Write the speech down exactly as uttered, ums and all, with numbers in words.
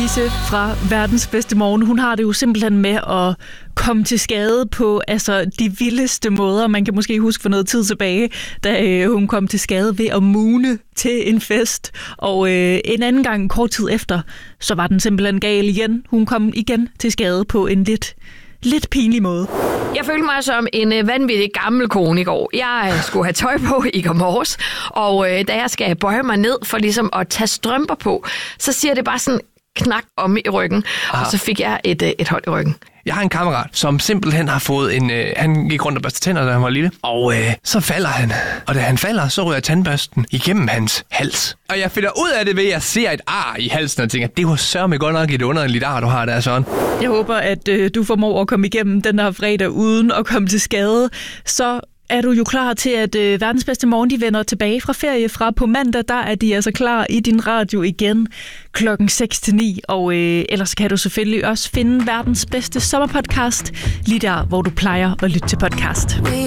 Louise fra Verdens Bedste Morgen, hun har det jo simpelthen med at komme til skade på altså, de vildeste måder. Man kan måske huske for noget tid tilbage, da øh, hun kom til skade ved at mune til en fest. Og øh, en anden gang, kort tid efter, så var den simpelthen gal igen. Hun kom igen til skade på en lidt, lidt pinlig måde. Jeg følte mig som en øh, vanvittig gammel kone i går. Jeg øh, skulle have tøj på i går morges, og øh, da jeg skal bøje mig ned for ligesom at tage strømper på, så siger det bare sådan knak om i ryggen, Aha. og så fik jeg et, øh, et hold i ryggen. Jeg har en kammerat, som simpelthen har fået en... Øh, han gik rundt og børste tænder, da han var lille. Og øh, så falder han. Og da han falder, så ryger tandbørsten igennem hans hals. Og jeg finder ud af det ved, at jeg ser et ar i halsen og tænker, det var sørme godt nok et underligt ar, du har der, sådan. Jeg håber, at øh, du formår at komme igennem den her fredag uden at komme til skade. Så er du jo klar til, at øh, Verdens Bedste Morgen, de vender tilbage fra ferie fra på mandag. Der er de altså klar i din radio igen klokken seks til ni. Og øh, ellers kan du selvfølgelig også finde Verdens Bedste Sommerpodcast lige der, hvor du plejer at lytte til podcast.